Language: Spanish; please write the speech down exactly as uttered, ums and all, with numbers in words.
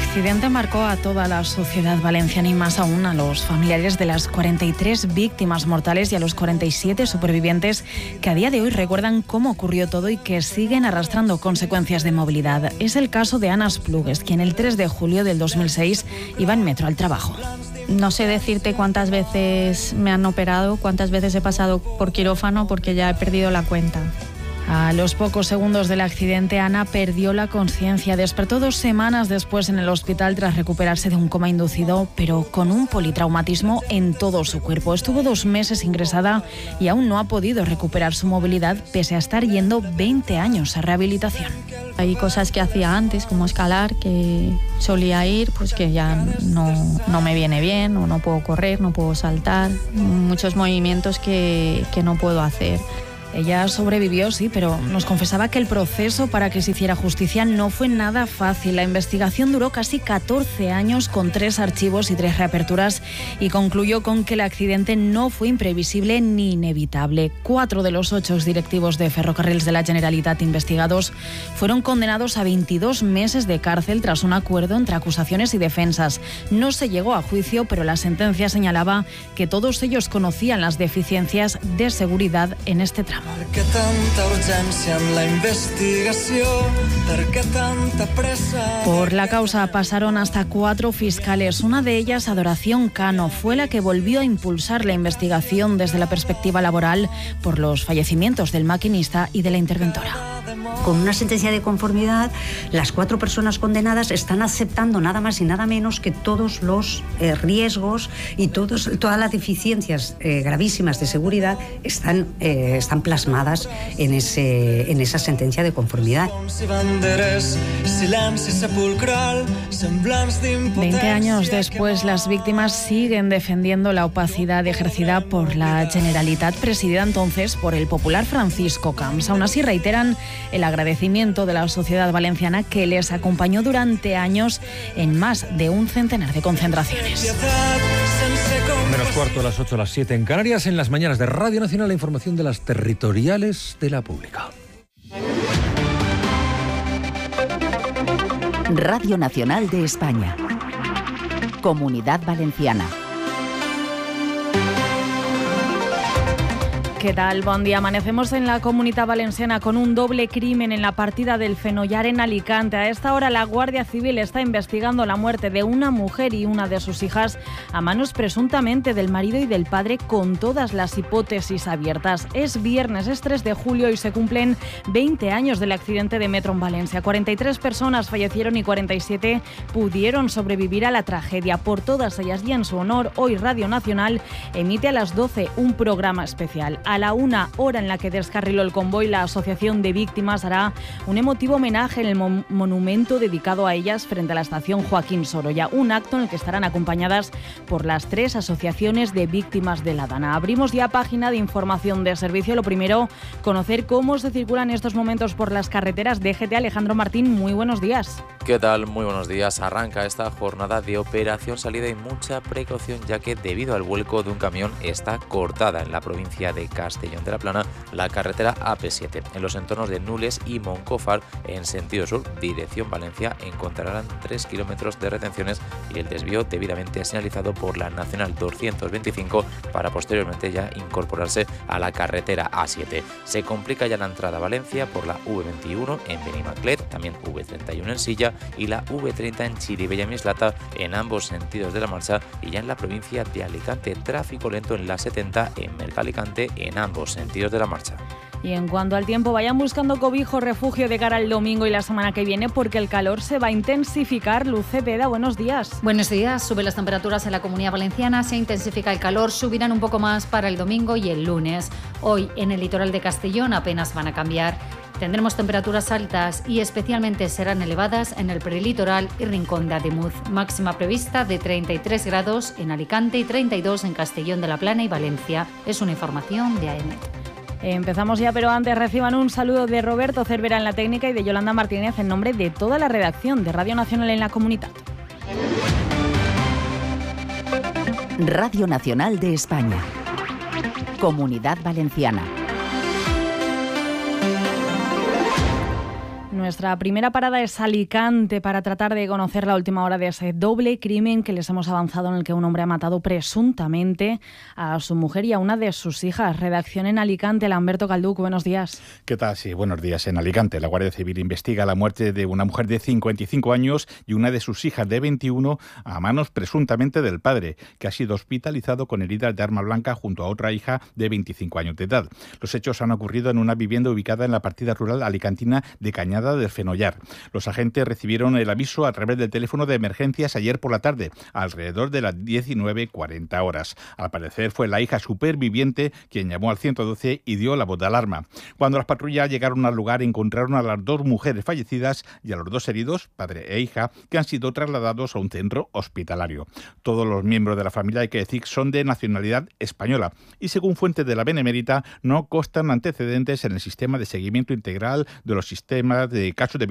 accidente marcó a toda la sociedad valenciana y más aún a los familiares de las cuarenta y tres víctimas mortales y a los cuarenta y siete supervivientes que a día de hoy recuerdan cómo ocurrió todo y que siguen arrastrando consecuencias de movilidad. Es el caso de Ana Esplugues, quien el tres de julio del dos mil seis iba en metro al trabajo. No sé decirte cuántas veces me han operado, cuántas veces he pasado por quirófano porque ya he perdido la cuenta. A los pocos segundos del accidente, Ana perdió la conciencia. Despertó dos semanas después en el hospital tras recuperarse de un coma inducido, pero con un politraumatismo en todo su cuerpo. Estuvo dos meses ingresada y aún no ha podido recuperar su movilidad, pese a estar yendo veinte años a rehabilitación. Hay cosas que hacía antes, como escalar, que solía ir, pues que ya no, no me viene bien, o no puedo correr, no puedo saltar. Muchos movimientos que, que no puedo hacer. Ella sobrevivió, sí, pero nos confesaba que el proceso para que se hiciera justicia no fue nada fácil. La investigación duró casi catorce años con tres archivos y tres reaperturas y concluyó con que el accidente no fue imprevisible ni inevitable. Cuatro de los ocho directivos de Ferrocarrils de la Generalitat investigados fueron condenados a veintidós meses de cárcel tras un acuerdo entre acusaciones y defensas. No se llegó a juicio, pero la sentencia señalaba que todos ellos conocían las deficiencias de seguridad en este tramo. Per què tanta urgència en la investigació? Per què tanta pressa? Por la causa pasaron hasta cuatro fiscales. Una de ellas, Adoración Cano, fue la que volvió a impulsar la investigación desde la perspectiva laboral por los fallecimientos del maquinista y de la interventora. Con una sentencia de conformidad, las cuatro personas condenadas están aceptando nada más y nada menos que todos los eh, riesgos y todos, todas las deficiencias eh, gravísimas de seguridad están, eh, están plasmadas en, ese, en esa sentencia de conformidad. Veinte años después, las víctimas siguen defendiendo la opacidad ejercida por la Generalitat, presidida entonces por el popular Francisco Camps. Aún así, reiteran el agradecimiento de la sociedad valenciana que les acompañó durante años en más de un centenar de concentraciones. Menos cuarto a las ocho, a las siete en Canarias. En las mañanas de Radio Nacional, la información de las territoriales de la pública. Radio Nacional de España. Comunidad Valenciana. ¿Qué tal? Buen día. Amanecemos en la Comunidad Valenciana con un doble crimen en la partida del Fenollar en Alicante. A esta hora la Guardia Civil está investigando la muerte de una mujer y una de sus hijas a manos presuntamente del marido y del padre, con todas las hipótesis abiertas. Es viernes, es tres de julio y se cumplen veinte años del accidente de metro en Valencia. cuarenta y tres personas fallecieron y cuarenta y siete pudieron sobrevivir a la tragedia. Por todas ellas y en su honor, hoy Radio Nacional emite a las doce un programa especial. A la una, hora en la que descarriló el convoy, la Asociación de Víctimas hará un emotivo homenaje en el mon- monumento dedicado a ellas frente a la estación Joaquín Sorolla, un acto en el que estarán acompañadas por las tres asociaciones de víctimas de la Dana. Abrimos ya página de información de servicio. Lo primero, conocer cómo se circulan estos momentos por las carreteras. D G T. Alejandro Martín, muy buenos días. ¿Qué tal? Muy buenos días. Arranca esta jornada de operación salida y mucha precaución, ya que debido al vuelco de un camión está cortada en la provincia de Castellón de la Plana la carretera A P siete. En los entornos de Nules y Moncófar, en sentido sur, dirección Valencia, encontrarán tres kilómetros de retenciones y el desvío debidamente señalizado por la Nacional doscientos veinticinco para posteriormente ya incorporarse a la carretera A siete. Se complica ya la entrada a Valencia por la V veintiuno en Benimaclet, también V treinta y uno en Silla y la V treinta en Chirivella y Mislata, en ambos sentidos de la marcha, y ya en la provincia de Alicante, tráfico lento en la setenta en Mercalicante, en ambos sentidos de la marcha. Y en cuanto al tiempo, vayan buscando cobijo, refugio de cara al domingo y la semana que viene, porque el calor se va a intensificar. Luz Cepeda, buenos días. Buenos días. Suben las temperaturas en la Comunidad Valenciana, se intensifica el calor, subirán un poco más para el domingo y el lunes. Hoy en el litoral de Castellón apenas van a cambiar. Tendremos temperaturas altas y especialmente serán elevadas en el prelitoral y Rincón de Ademuz. Máxima prevista de treinta y tres grados en Alicante y treinta y dos en Castellón de la Plana y Valencia. Es una información de A E M E T. Empezamos ya, pero antes reciban un saludo de Roberto Cervera en la técnica y de Yolanda Martínez en nombre de toda la redacción de Radio Nacional en la Comunidad. Radio Nacional de España. Comunidad Valenciana. Nuestra primera parada es Alicante para tratar de conocer la última hora de ese doble crimen que les hemos avanzado, en el que un hombre ha matado presuntamente a su mujer y a una de sus hijas. Redacción en Alicante, Lamberto Calduc, buenos días. ¿Qué tal? Sí, buenos días. En Alicante, la Guardia Civil investiga la muerte de una mujer de cincuenta y cinco años y una de sus hijas de veintiuno a manos presuntamente del padre, que ha sido hospitalizado con heridas de arma blanca junto a otra hija de veinticinco años de edad. Los hechos han ocurrido en una vivienda ubicada en la partida rural alicantina de Cañada del Fenollar. Los agentes recibieron el aviso a través del teléfono de emergencias ayer por la tarde, alrededor de las diecinueve cuarenta horas. Al parecer fue la hija superviviente quien llamó al ciento doce y dio la voz de alarma. Cuando las patrullas llegaron al lugar, encontraron a las dos mujeres fallecidas y a los dos heridos, padre e hija, que han sido trasladados a un centro hospitalario. Todos los miembros de la familia, hay que decir, son de nacionalidad española y, según fuentes de la Benemérita, no constan antecedentes en el sistema de seguimiento integral de los sistemas de casos de